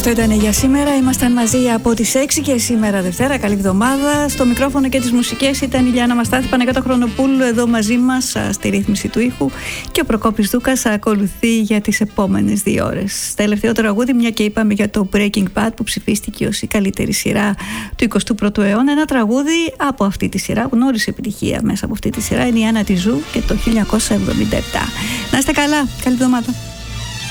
Αυτό ήταν για σήμερα. Ήμασταν μαζί από τις 6 και σήμερα Δευτέρα. Καλή εβδομάδα. Στο μικρόφωνο και τις μουσικές ήταν η Λιάννα Μαστάθη, Παναγιώτα Χρονοπούλου εδώ μαζί μας στη ρύθμιση του ήχου και ο Προκόπης Δούκας ακολουθεί για τις επόμενες 2 ώρες. Τελευταίο τραγούδι, μια και είπαμε για το Breaking Bad που ψηφίστηκε ως η καλύτερη σειρά του 21ου αιώνα. Ένα τραγούδι από αυτή τη σειρά, γνώρισε επιτυχία μέσα από αυτή τη σειρά, είναι η Άννα τη Ζου και το 1977. Να είστε καλά. Καλή εβδομάδα.